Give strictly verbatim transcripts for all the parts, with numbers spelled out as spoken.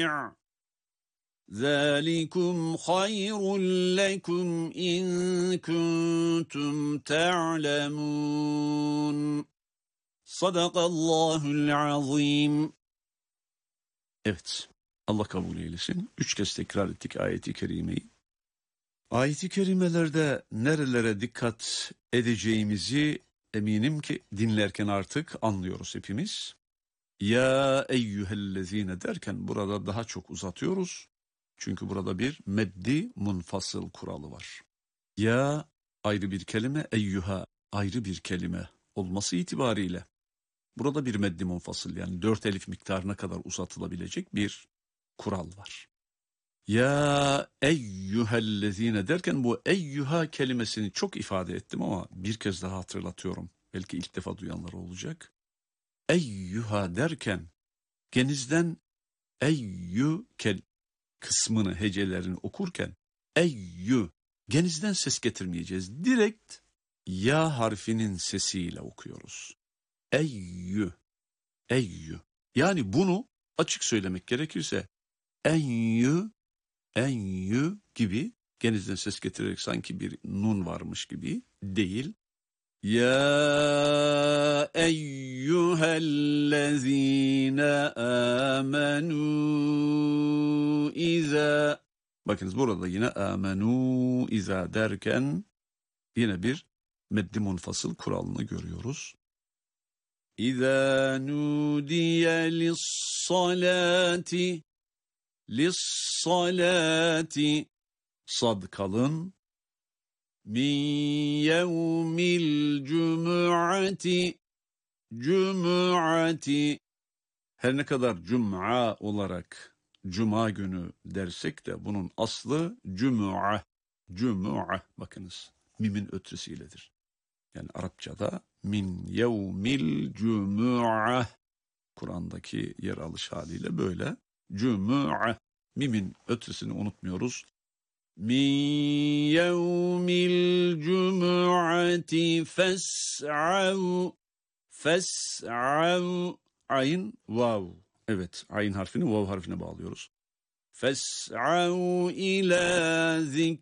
ذَٰلِكُمْ خَيْرٌ لَكُمْ اِنْ كُنْتُمْ تَعْلَمُونَ. Sadakallahul azim. Evet, Allah kabul eylesin. Üç kez tekrar ettik ayeti kerimeyi. Ayeti kerimelerde nerelere dikkat edeceğimizi eminim ki dinlerken artık anlıyoruz hepimiz. Ya eyyühellezine derken burada daha çok uzatıyoruz. Çünkü burada bir meddi munfasıl kuralı var. Ya ayrı bir kelime, eyyüha ayrı bir kelime olması itibariyle burada bir meddi munfasıl, yani dört elif miktarına kadar uzatılabilecek bir kural var. Ya eyyühellezine derken bu eyyüha kelimesini çok ifade ettim ama bir kez daha hatırlatıyorum. Belki ilk defa duyanlar olacak. Eyyüha derken genizden eyyü kel kısmını, hecelerini okurken eyyü genizden ses getirmeyeceğiz. Direkt ya harfinin sesiyle okuyoruz. Eyyü, eyyü. Yani bunu açık söylemek gerekirse eyyü, eyyü gibi genizden ses getirerek sanki bir nun varmış gibi değil. Ya eyyühellezine amenu iza. Bakınız burada yine amenu iza derken yine bir meddi munfasıl kuralını görüyoruz. İza nudiye lissalati, lissalati, sad kalın. Min yevmil cum'ati, cum'ati. Her ne kadar cum'a olarak cuma günü dersek de bunun aslı cum'a, cum'a. Bakınız mimin ötresiyledir. Yani Arapçada min yevmil cum'a, Kur'an'daki yer alış haliyle böyle. Cum'a, mimin ötresini unutmuyoruz. Min yevmil cum'ati fes'av, fes'av, ayn vav. Evet, ayn harfini vav harfine bağlıyoruz. Fes'av ila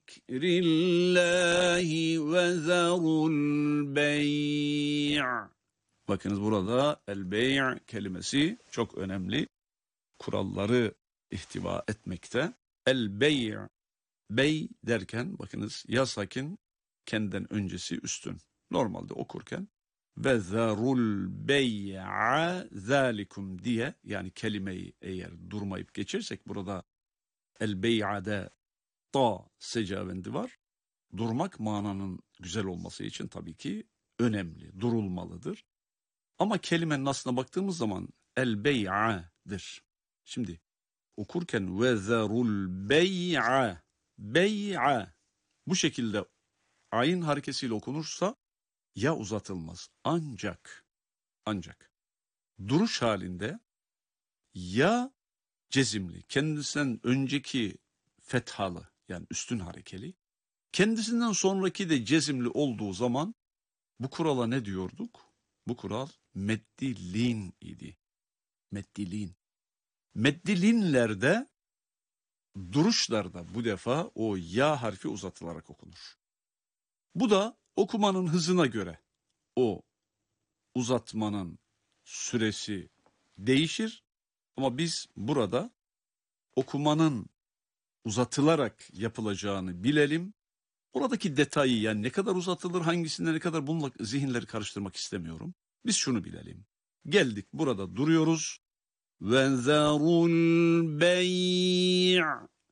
zikrillahi ve zarul bey'. Bakınız burada el bey' kelimesi çok önemli. Kuralları ihtiva etmekte. El bey', bey derken bakınız ya sakin, kendinden öncesi üstün. Normalde okurken ve zarul bey'a zalikum diye, yani kelimeyi eğer durmayıp geçirsek burada el bey'ade ta secavendi var. Durmak mananın güzel olması için tabii ki önemli, durulmalıdır. Ama kelimenin aslına baktığımız zaman el bey'adır. Şimdi okurken ve zarul bey'a, bey'a bu şekilde ayn harekesiyle okunursa ya uzatılmaz. Ancak, ancak duruş halinde ya cezimli, kendisinden önceki fethalı, yani üstün harekeli, kendisinden sonraki de cezimli olduğu zaman bu kurala ne diyorduk? Bu kural meddilin idi. Meddilin. Meddilinlerde duruşlarda bu defa o ya harfi uzatılarak okunur. Bu da okumanın hızına göre o uzatmanın süresi değişir. Ama biz burada okumanın uzatılarak yapılacağını bilelim. Oradaki detayı, yani ne kadar uzatılır, hangisinde ne kadar, bununla zihinleri karıştırmak istemiyorum. Biz şunu bilelim. Geldik, burada duruyoruz. Ve zarul bey'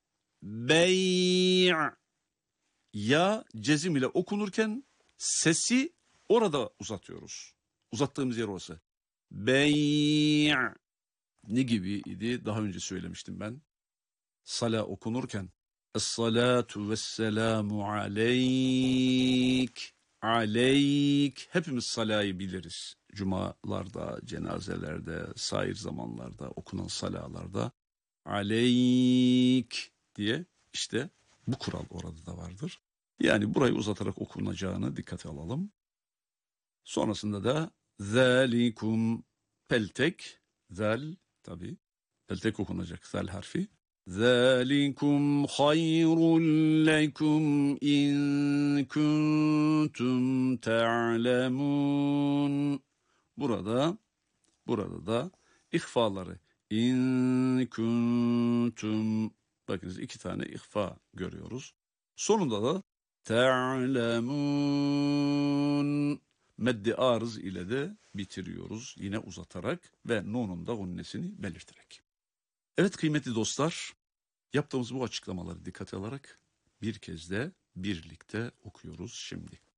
bey' ya cezim ile okunurken sesi orada uzatıyoruz. Uzattığımız yer orası. Bey' ne gibi idi? Daha önce söylemiştim ben. Sala okunurken Es-salatu vesselamu aleyk, aleyk. Hepimiz salayı biliriz. Cumalarda, cenazelerde, sair zamanlarda okunan salalarda aleyk diye, işte bu kural orada da vardır. Yani burayı uzatarak okunacağını dikkate alalım. Sonrasında da zalikum, peltek, zal tabi tek okunacak zal harfi. ذَٰلِكُمْ خَيْرٌ لَكُمْ اِنْ كُنْتُمْ تَعْلَمُونَ. Burada, burada da ihfaları in kuntum, bakınız iki tane ihfa görüyoruz. Sonunda da ta'lemun meddi arız ile de bitiriyoruz. Yine uzatarak ve nunun da gunnesini belirterek. Evet kıymetli dostlar, yaptığımız bu açıklamaları dikkate alarak bir kez de birlikte okuyoruz şimdi.